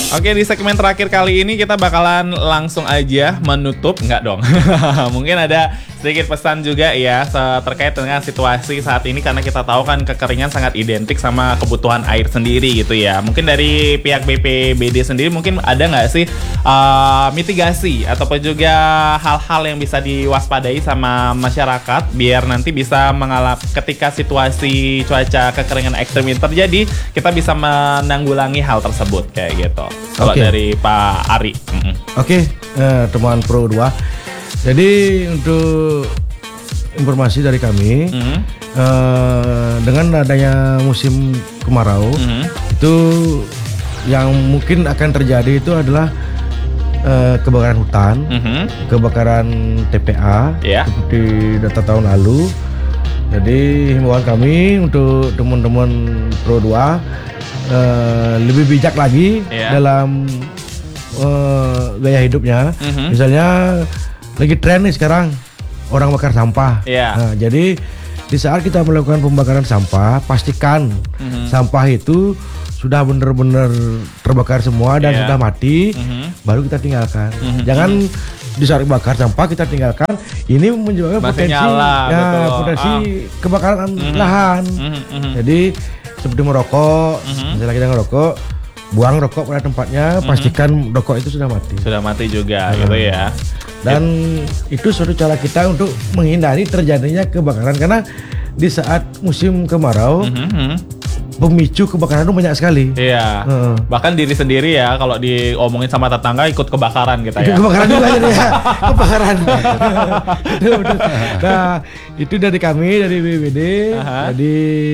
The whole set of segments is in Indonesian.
Oke, di segmen terakhir kali ini kita bakalan langsung aja menutup, enggak dong. Mungkin ada sedikit pesan juga ya terkait dengan situasi saat ini, karena kita tahu kan kekeringan sangat identik sama kebutuhan air sendiri gitu ya. Mungkin dari pihak BPBD sendiri mungkin ada nggak sih mitigasi ataupun juga hal-hal yang bisa diwaspadai sama masyarakat biar nanti bisa mengalami ketika situasi cuaca kekeringan ekstrem ini terjadi, kita bisa menanggulangi hal tersebut kayak gitu. Kalau dari Pak Ari. Oke, teman Pro 2. Jadi untuk informasi dari kami, dengan adanya musim kemarau, itu yang mungkin akan terjadi itu adalah kebakaran hutan, kebakaran TPA, seperti data tahun lalu. Jadi himbauan kami untuk teman-teman Pro 2 lebih bijak lagi dalam gaya hidupnya. Misalnya lagi tren nih sekarang orang bakar sampah. Nah, jadi di saat kita melakukan pembakaran sampah, pastikan sampah itu sudah benar-benar terbakar semua dan sudah mati, baru kita tinggalkan. Jangan di saat bakar sampah kita tinggalkan, ini menyebabkan potensi kebakaran lahan. Jadi seperti merokok, misalnya kita ngerokok, buang rokok pada tempatnya, pastikan rokok itu sudah mati. Sudah mati juga gitu ya. Dan itu suatu cara kita untuk menghindari terjadinya kebakaran, karena di saat musim kemarau pemicu kebakaran itu banyak sekali. Iya. Bahkan diri sendiri ya, kalau diomongin sama tetangga ikut kebakaran kita ya. Kebakaran juga jadi ya. Kebakaran. Betul. Nah, itu dari kami dari BPBD. Jadi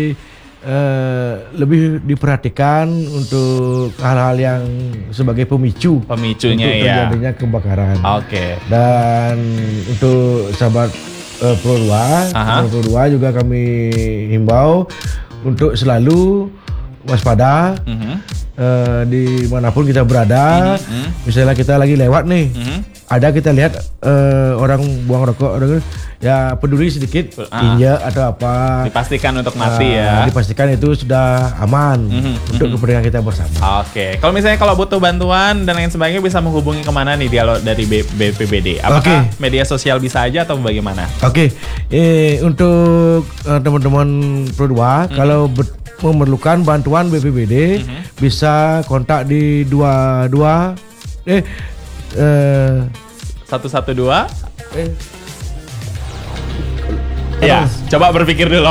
lebih diperhatikan untuk hal-hal yang sebagai pemicunya untuk terjadinya kebakaran. Dan untuk sahabat Pro 2 juga kami himbau untuk selalu waspada dimanapun kita berada. Misalnya kita lagi lewat nih, ada kita lihat orang buang rokok, ya peduli sedikit, injak atau apa, dipastikan untuk mati ya. Dipastikan itu sudah aman untuk kepentingan kita bersama. Kalau misalnya kalau butuh bantuan dan lain sebagainya bisa menghubungi kemana nih dialog dari BPBD? Apakah media sosial bisa aja atau bagaimana? Untuk teman-teman Pro 2 kalau memerlukan bantuan BPBD bisa kontak di 112. Ya, coba berpikir dulu.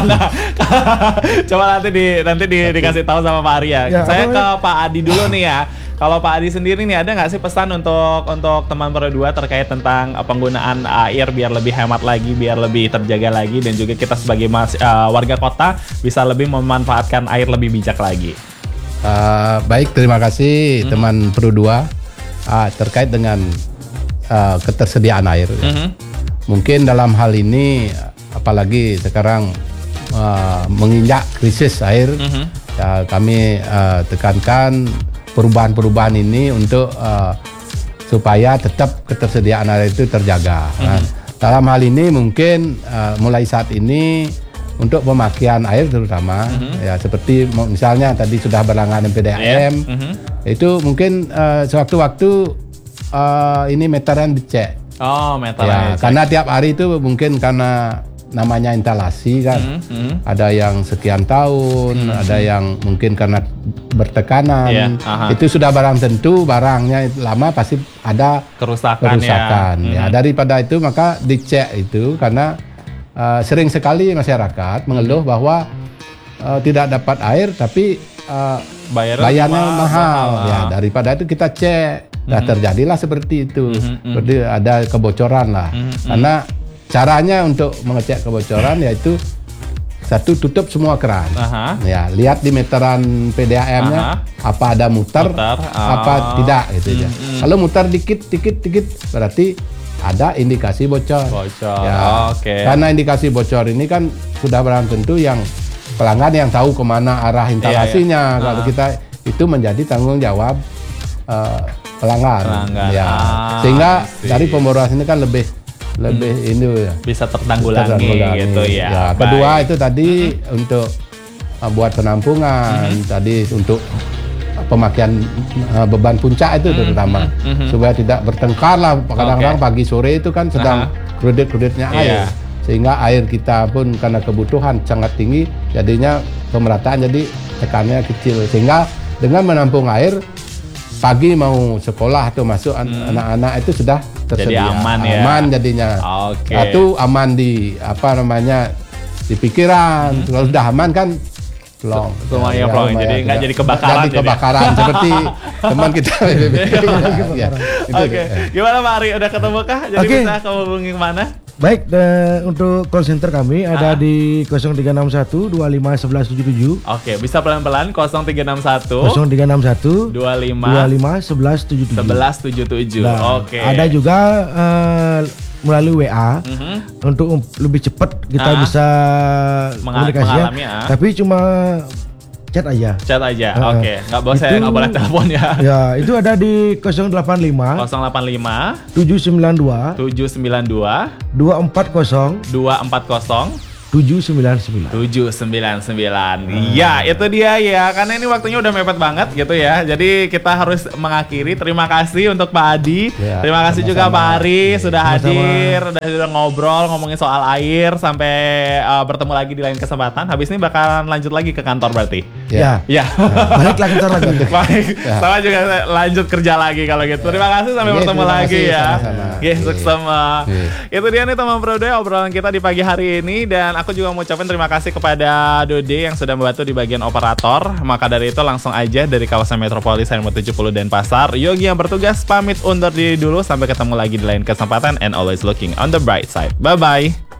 Coba nanti dikasih tahu sama Pak Arya. Saya ke Pak Adi dulu nih ya. Kalau Pak Adi sendiri nih, ada nggak sih pesan untuk teman Pro 2 terkait tentang penggunaan air biar lebih hemat lagi, biar lebih terjaga lagi, dan juga kita sebagai warga kota bisa lebih memanfaatkan air lebih bijak lagi? Baik, terima kasih teman Pro 2 terkait dengan ketersediaan air. Mungkin dalam hal ini, apalagi sekarang menginjak krisis air, kami tekankan perubahan-perubahan ini untuk supaya tetap ketersediaan air itu terjaga. Dalam hal ini mungkin mulai saat ini untuk pemakaian air terutama, ya seperti misalnya tadi sudah berlangganan PDAM, itu mungkin sewaktu-waktu ini meteran dicek. Meteran. Karena tiap hari itu mungkin karena namanya instalasi kan, ada yang sekian tahun, ada yang mungkin karena bertekanan, itu sudah barang tentu barangnya lama pasti ada kerusakan. Ya, daripada itu maka dicek itu, karena sering sekali masyarakat mengeluh bahwa tidak dapat air tapi bayarnya mahal. Ya, daripada itu kita cek. Nah, terjadilah seperti itu. Seperti ada kebocoran lah. Karena caranya untuk mengecek kebocoran yaitu satu, tutup semua keran. Ya, lihat di meteran PDAM-nya apa ada muter, apa tidak gitu ya. Kalau muter dikit berarti ada indikasi bocor. Ya, karena indikasi bocor ini kan sudah barang tentu yang pelanggan yang tahu kemana arah instalasinya. Kalau kita itu menjadi tanggung jawab pelanggan. Ya. Sehingga dari pemborosan ini kan lebih ini bisa tertanggulangi gitu ya. Kedua itu tadi untuk buat penampungan, tadi untuk pemakaian beban puncak itu terutama supaya tidak bertengkar lah. Kadang-kadang pagi sore itu kan sedang kredit-kreditnya air, sehingga air kita pun karena kebutuhan sangat tinggi, jadinya pemerataan jadi tekanannya kecil, sehingga dengan menampung air pagi mau sekolah atau masuk anak-anak itu sudah tersedia. Jadi aman ya. Aman jadinya. Itu aman di di pikiran. Kalau sudah aman kan plong. Semuanya plong. Jadi nggak jadi kebakaran. Jadi kebakaran seperti teman kita. Gimana Pak Ari? Udah ketemu kah? Jadi bisa hubungi kemana? Baik, untuk call center kami ada di 0361 25 1177. Oke, bisa pelan-pelan 0361 25 1177. Oke. Ada juga melalui WA untuk lebih cepat kita bisa komunikasi ya. Tapi cuma chat aja. Oke. Nggak boleh telepon ya. Ya, itu ada di 085 792 240 799. Iya, itu dia ya. Karena ini waktunya udah mepet banget gitu ya. Jadi kita harus mengakhiri. Terima kasih untuk Pak Adi. Terima kasih juga Pak Ari sudah hadir, sudah ngobrol ngomongin soal air. Sampai bertemu lagi di lain kesempatan. Habis ini bakalan lanjut lagi ke kantor berarti. Ya. Balik lagi kantor lagi. Baik. Sama juga lanjut kerja lagi kalau gitu. Terima kasih, sampai bertemu lagi ya. Sukses semua. Itu dia nih teman Bro Doi, obrolan kita di pagi hari ini. Dan aku juga mau ucapin terima kasih kepada Dode yang sudah membantu di bagian operator. Maka dari itu langsung aja dari kawasan Metropolis RMU 70 Denpasar, Yogi yang bertugas pamit undur diri dulu. Sampai ketemu lagi di lain kesempatan, and always looking on the bright side. Bye bye.